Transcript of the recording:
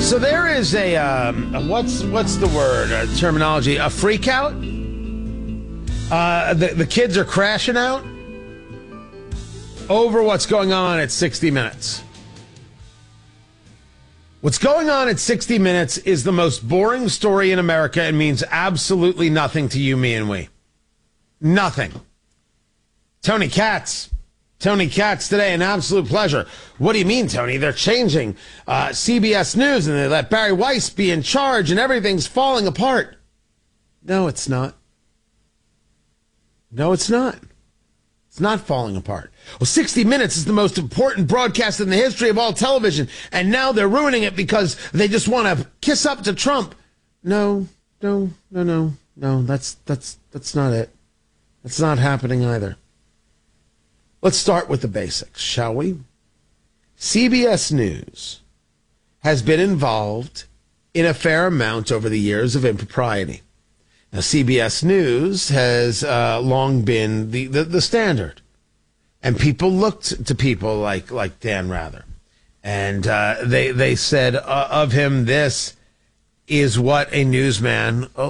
So there is what's the word, terminology, a freak out? The kids are crashing out over what's going on at 60 Minutes. What's going on at 60 Minutes is the most boring story in America and means absolutely nothing to you, me, and we. Nothing. Tony Katz today, an absolute pleasure. What do you mean, Tony? They're changing CBS News and they let Barry Weiss be in charge and everything's falling apart. No, it's not. No, it's not. It's not falling apart. Well, 60 Minutes is the most important broadcast in the history of all television, and now they're ruining it because they just want to kiss up to Trump. No, that's not it. That's not happening either. Let's start with the basics, shall we? CBS News has been involved in a fair amount over the years of impropriety. Now, CBS News has long been the standard. And people looked to people like Dan Rather. And they said of him, this is what a newsman